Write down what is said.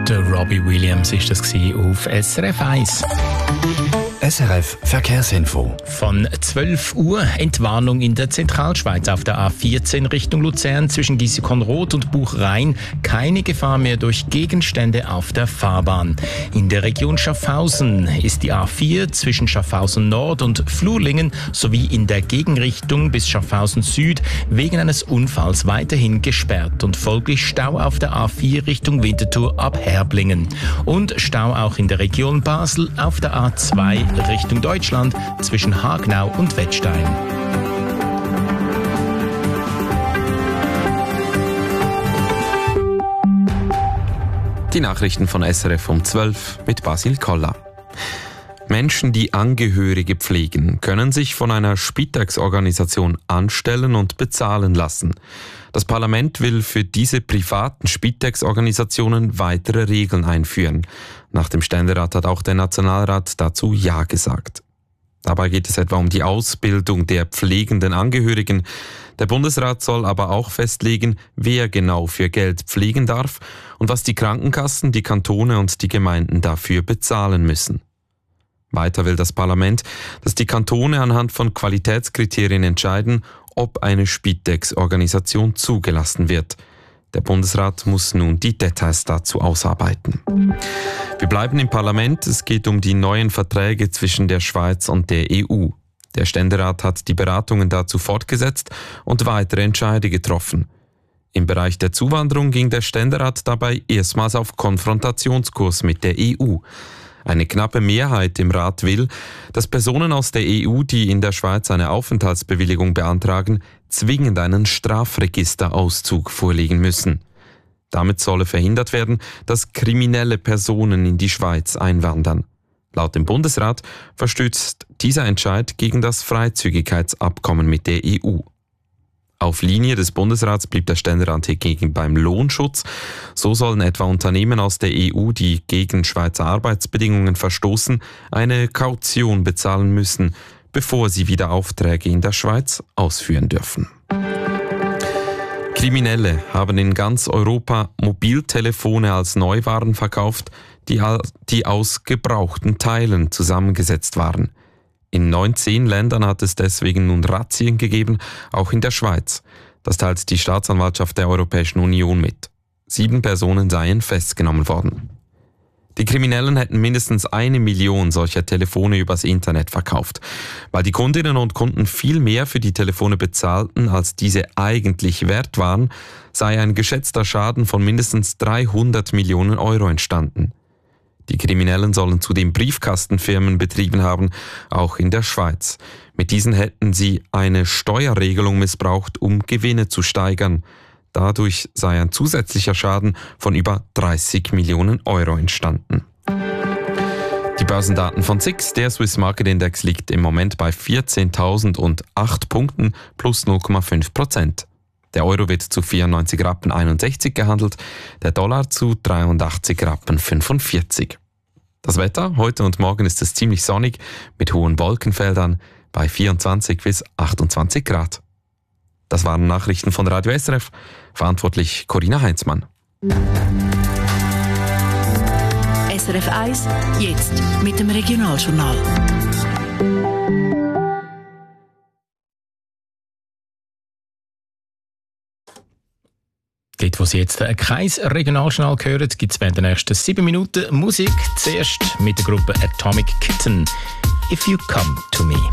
Der Robbie Williams ist das auf SRF 1. SRF Verkehrsinfo. Von 12 Uhr Entwarnung in der Zentralschweiz auf der A14 Richtung Luzern zwischen Giesecon-Roth und Buchrhein. Keine Gefahr mehr durch Gegenstände auf der Fahrbahn. In der Region Schaffhausen ist die A4 zwischen Schaffhausen Nord und Flurlingen sowie in der Gegenrichtung bis Schaffhausen Süd wegen eines Unfalls weiterhin gesperrt und folglich Stau auf der A4 Richtung Winterthur ab Herblingen. Und Stau auch in der Region Basel auf der A2 Richtung Deutschland zwischen Hagnau und Wettstein. Die Nachrichten von SRF um 12 mit Basil Koller. Menschen, die Angehörige pflegen, können sich von einer Spitex-Organisation anstellen und bezahlen lassen. Das Parlament will für diese privaten Spitex-Organisationen weitere Regeln einführen. Nach dem Ständerat hat auch der Nationalrat dazu Ja gesagt. Dabei geht es etwa um die Ausbildung der pflegenden Angehörigen. Der Bundesrat soll aber auch festlegen, wer genau für Geld pflegen darf und was die Krankenkassen, die Kantone und die Gemeinden dafür bezahlen müssen. Weiter will das Parlament, dass die Kantone anhand von Qualitätskriterien entscheiden, ob eine Spitex-Organisation zugelassen wird. Der Bundesrat muss nun die Details dazu ausarbeiten. Wir bleiben im Parlament. Es geht um die neuen Verträge zwischen der Schweiz und der EU. Der Ständerat hat die Beratungen dazu fortgesetzt und weitere Entscheide getroffen. Im Bereich der Zuwanderung ging der Ständerat dabei erstmals auf Konfrontationskurs mit der EU. Eine knappe Mehrheit im Rat will, dass Personen aus der EU, die in der Schweiz eine Aufenthaltsbewilligung beantragen, zwingend einen Strafregisterauszug vorlegen müssen. Damit solle verhindert werden, dass kriminelle Personen in die Schweiz einwandern. Laut dem Bundesrat verstößt dieser Entscheid gegen das Freizügigkeitsabkommen mit der EU. Auf Linie des Bundesrats blieb der Ständerat hingegen beim Lohnschutz. So sollen etwa Unternehmen aus der EU, die gegen Schweizer Arbeitsbedingungen verstoßen, eine Kaution bezahlen müssen, bevor sie wieder Aufträge in der Schweiz ausführen dürfen. Kriminelle haben in ganz Europa Mobiltelefone als Neuwaren verkauft, die aus gebrauchten Teilen zusammengesetzt waren. In 19 Ländern hat es deswegen nun Razzien gegeben, auch in der Schweiz. Das teilt die Staatsanwaltschaft der Europäischen Union mit. 7 Personen seien festgenommen worden. Die Kriminellen hätten mindestens 1 Million solcher Telefone übers Internet verkauft. Weil die Kundinnen und Kunden viel mehr für die Telefone bezahlten, als diese eigentlich wert waren, sei ein geschätzter Schaden von mindestens 300 Millionen Euro entstanden. Die Kriminellen sollen zudem Briefkastenfirmen betrieben haben, auch in der Schweiz. Mit diesen hätten sie eine Steuerregelung missbraucht, um Gewinne zu steigern. Dadurch sei ein zusätzlicher Schaden von über 30 Millionen Euro entstanden. Die Börsendaten von SIX, der Swiss Market Index, liegt im Moment bei 14.008 Punkten plus 0,5%. Der Euro wird zu 94,61 Rappen gehandelt, der Dollar zu 83,45 Rappen. Das Wetter, heute und morgen ist es ziemlich sonnig mit hohen Wolkenfeldern bei 24 bis 28 Grad. Das waren Nachrichten von Radio SRF, verantwortlich Corinna Heinzmann. SRF 1, jetzt mit dem Regionaljournal. Dort, wo Sie jetzt kein Regionaljournal hören, gibt es während der nächsten 7 Minuten Musik. Zuerst mit der Gruppe Atomic Kitten. If You Come To Me.